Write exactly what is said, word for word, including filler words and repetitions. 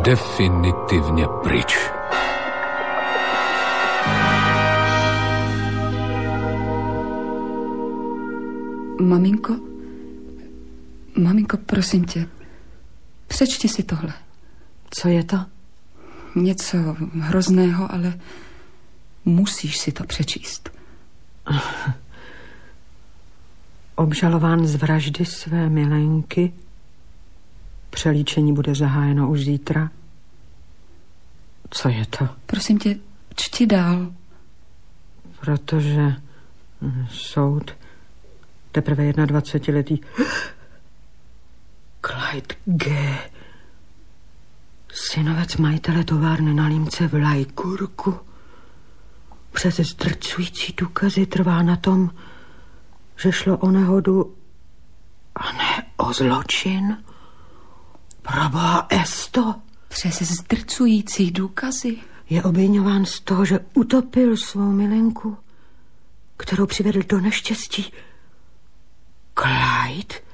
definitivně pryč. Maminko, maminko, prosím tě, přečti si tohle. Co je to? Něco hrozného, ale musíš si to přečíst. Obžalován z vraždy své milenky. Přelíčení bude zahájeno už zítra. Co je to? Prosím tě, čti dál. Protože soud teprve dvacetiletý Clyde G. synovec majitele továrny na Límce v Lajkurku, přes zdrcující důkazy trvá na tom, že šlo o nehodu a ne o zločin. Proboha, Esto. Přes zdrcující důkazy? Je obviňován z toho, že utopil svou milenku, kterou přivedl do neštěstí. Clyde